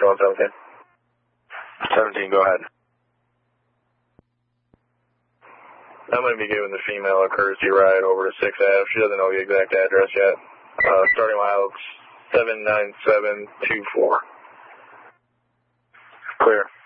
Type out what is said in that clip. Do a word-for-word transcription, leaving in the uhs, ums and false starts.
on seventeen. seventeen, go ahead. I'm going to be giving the female a courtesy ride over to sixth Avenue. She doesn't know the exact address yet. Uh, starting miles seven nine seven two four. Clear.